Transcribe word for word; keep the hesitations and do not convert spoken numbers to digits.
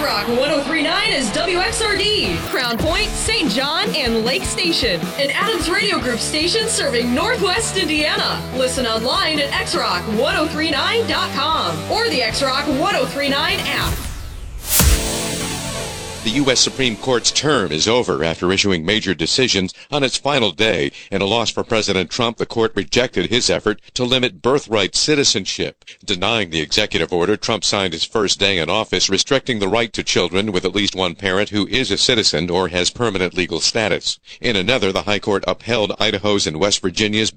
X-Rock one oh three point nine is W X R D, Crown Point, Saint John, and Lake Station. An Adams Radio Group station serving Northwest Indiana. Listen online at X Rock ten thirty-nine dot com or the X Rock ten thirty-nine app. The U S Supreme Court's term is over after issuing major decisions on its final day. In a loss for President Trump, the court rejected his effort to limit birthright citizenship. Denying the executive order, Trump signed his first day in office, restricting the right to children with at least one parent who is a citizen or has permanent legal status. In another, the High Court upheld Idaho's and West Virginia's